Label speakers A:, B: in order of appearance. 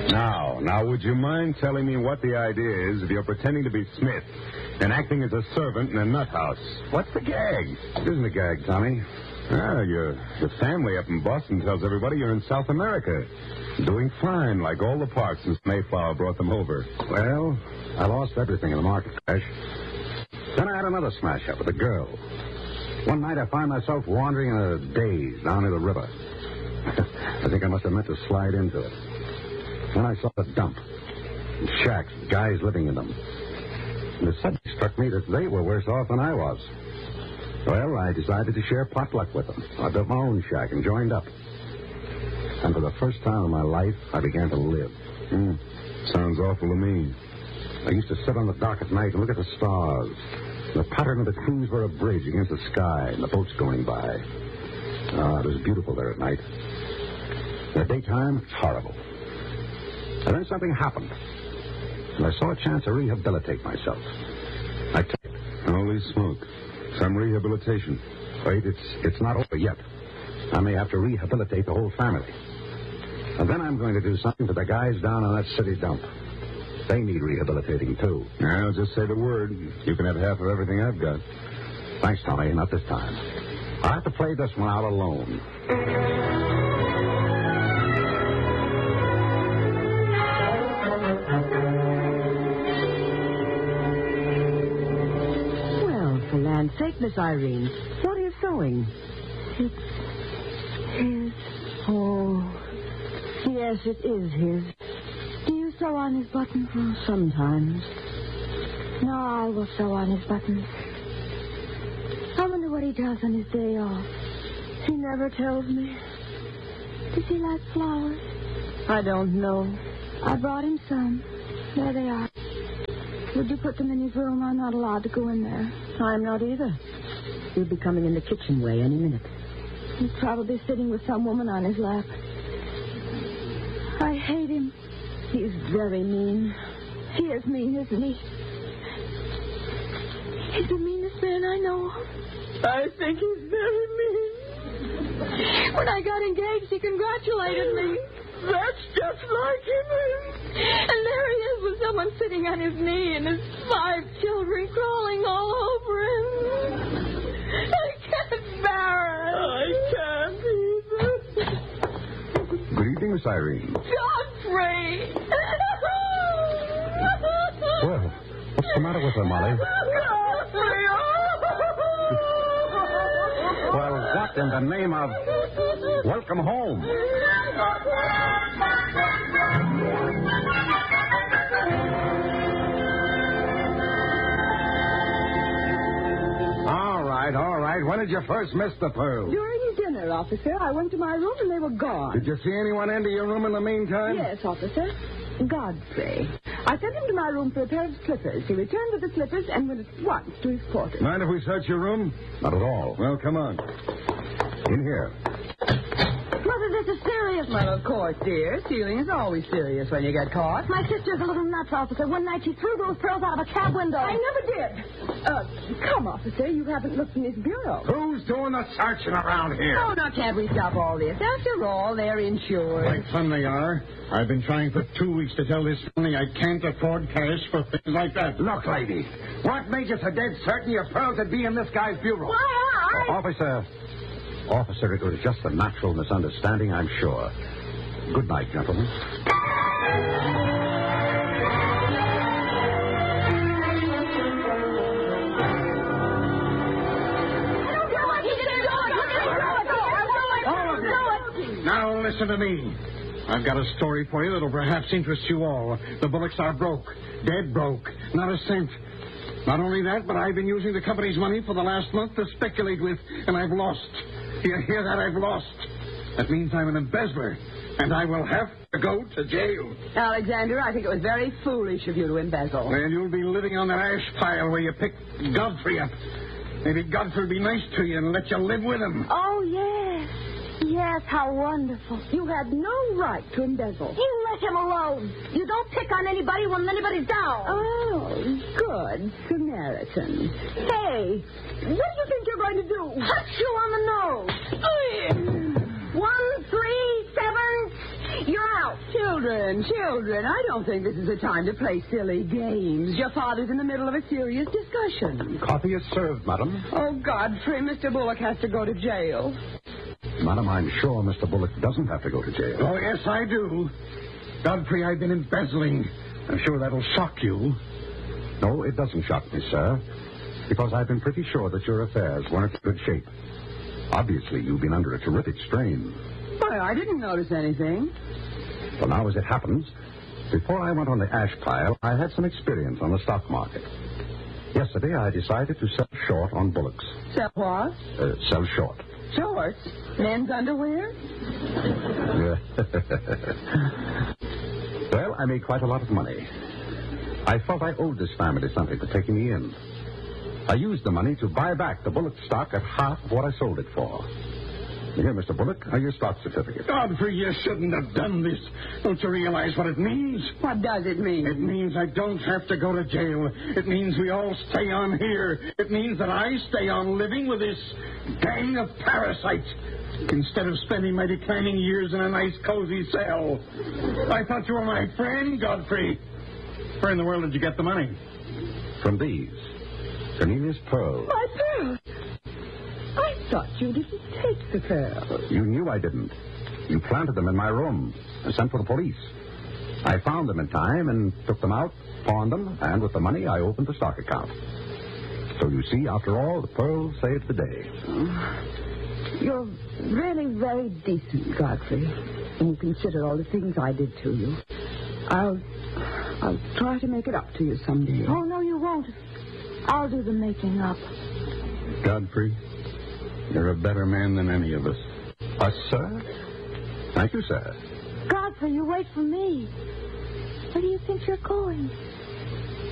A: Now, would you mind telling me what the idea is if you're pretending to be Smith and acting as a servant in a nut house? What's the gag?
B: It isn't a gag, Tommy.
A: Your family up in Boston tells everybody you're in South America. Doing fine, like all the parts since Mayflower brought them over.
B: Well, I lost everything in the market crash. Then I had another smash-up with a girl. One night I find myself wandering in a daze down near the river. I think I must have meant to slide into it. Then I saw the dump. And shacks, guys living in them. And it suddenly struck me that they were worse off than I was. Well, I decided to share potluck with them. I built my own shack and joined up. And for the first time in my life, I began to live.
A: Sounds awful to me.
B: I used to sit on the dock at night and look at the stars. The pattern of the trees were a bridge against the sky and the boats going by. It was beautiful there at night. In the daytime, it's horrible. And then something happened. And I saw a chance to rehabilitate myself. I took it.
A: Holy smoke. Some rehabilitation.
B: Wait, it's not over yet. I may have to rehabilitate the whole family. And then I'm going to do something for the guys down on that city dump. They need rehabilitating, too.
A: I'll just say the word. You can have half of everything I've got.
B: Thanks, Tommy. Not this time. I'll have to play this one out alone.
C: Well, for land's sake, Miss Irene, what are you sewing?
D: It's his.
C: Oh, yes, it is his.
D: Do you sew on his buttons?
C: Oh, sometimes.
D: No, I will sew on his buttons. I wonder what he does on his day off. He never tells me. Does he like flowers?
C: I don't know.
D: I brought him some. There they are. Would you put them in his room? I'm not allowed to go in there.
C: I'm not either. He'll be coming in the kitchen way any minute.
D: He's probably sitting with some woman on his lap. I hate him.
C: He's very mean.
D: He is mean, isn't he? He's the meanest man I know. I think he's very mean. When I got engaged, he congratulated me. That's just like him. And there he is with someone sitting on his knee and his 5 children crawling all over him. I can't bear it. I can't either.
B: Good evening, Miss Irene.
D: Godfrey!
B: Well, what's the matter with her, Molly?
D: Godfrey!
B: Well, what in the name of... Welcome home. All right. When did you first miss the pearls?
C: During dinner, officer, I went to my room and they were gone.
B: Did you see anyone enter your room in the meantime?
C: Yes, officer. Godfrey. I sent him to my room for a pair of slippers. He returned with the slippers and went at once to his quarters.
B: Mind if we search your room? Not at all. Well, come on. In here.
C: Mother, this is serious. Well, of course, dear. Stealing is always serious when you get caught.
D: My sister's a little nuts, officer. One night she threw those pearls out of a cab window.
C: I never did. Come, officer. You haven't looked in his bureau.
B: Who's doing the searching around here?
C: Oh, now, can't we stop all this? After all, they're insured.
E: Like fun they are. I've been trying for 2 weeks to tell this family I can't afford cash for things like that.
B: Look, lady, what made you so dead certain your pearls would be in this guy's bureau?
D: Why,
B: Officer, it was just a natural misunderstanding, I'm sure. Good night, gentlemen.
E: Now listen to me. I've got a story for you that'll perhaps interest you all. The Bullocks are broke. Dead broke. Not a cent. Not only that, but I've been using the company's money for the last month to speculate with, and I've lost. You hear that? I've lost. That means I'm an embezzler, and I will have to go to jail.
C: Alexander, I think it was very foolish of you to embezzle.
E: Well, you'll be living on that ash pile where you picked Godfrey up. Maybe Godfrey will be nice to you and let you live with him.
D: Oh, yes. Yes, how wonderful.
C: You had no right to embezzle.
D: You let him alone. You don't pick on anybody when anybody's down.
C: Oh, good Samaritan. Hey, what do you think you're going to do?
D: Punch you on the nose. 1, 3, 7. You're out.
C: Children, I don't think this is a time to play silly games. Your father's in the middle of a serious discussion.
B: Coffee is served, madam.
C: Oh, Godfrey, Mr. Bullock has to go to jail.
B: Madam, I'm sure Mr. Bullock doesn't have to go to jail.
E: Oh, yes, I do. Godfrey, I've been embezzling. I'm sure that'll shock you.
B: No, it doesn't shock me, sir. Because I've been pretty sure that your affairs weren't in good shape. Obviously, you've been under a terrific strain.
C: Why, I didn't notice anything.
B: Well, now, as it happens, before I went on the ash pile, I had some experience on the stock market. Yesterday, I decided to sell short on Bullocks.
C: Sell what?
B: Sell short.
C: Shorts? Men's underwear?
B: Well, I made quite a lot of money. I felt I owed this family something for taking me in. I used the money to buy back the Bullock stock at half of what I sold it for. Here, Mr. Bullock, are your stock certificates.
E: Godfrey, you shouldn't have done this. Don't you realize what it means?
C: What does it mean?
E: It means I don't have to go to jail. It means we all stay on here. It means that I stay on living with this gang of parasites instead of spending my declining years in a nice, cozy cell. I thought you were my friend, Godfrey. Where in the world did you get the money?
B: From these. Cornelius pearls.
C: My pearls? I thought you didn't take the pearls.
B: You knew I didn't. You planted them in my room and sent for the police. I found them in time and took them out, pawned them, and with the money I opened the stock account. So you see, after all, the pearls saved the day.
C: You're really very decent, Godfrey, when you consider all the things I did to you. I'll try to make it up to you someday.
D: Oh, no, you won't. I'll do the making up.
A: Godfrey, you're a better man than any of us.
B: Us, sir? Thank you, sir.
D: Godfrey, you wait for me. Where do you think you're going?